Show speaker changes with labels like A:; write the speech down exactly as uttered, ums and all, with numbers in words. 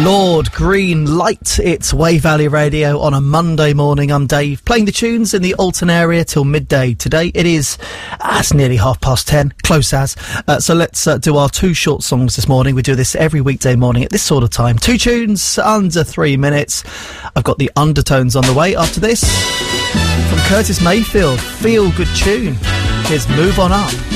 A: Lord Green Light, it's Wave Valley Radio on a Monday morning. I'm Dave, playing the tunes in the Alton area till midday. Today it is, ah, it's nearly half past ten, close as. Uh, so let's uh, do our two short songs this morning. We do this every weekday morning at this sort of time. Two tunes under three minutes. I've got the Undertones on the way after this. From Curtis Mayfield, feel good tune. Here's Move On Up.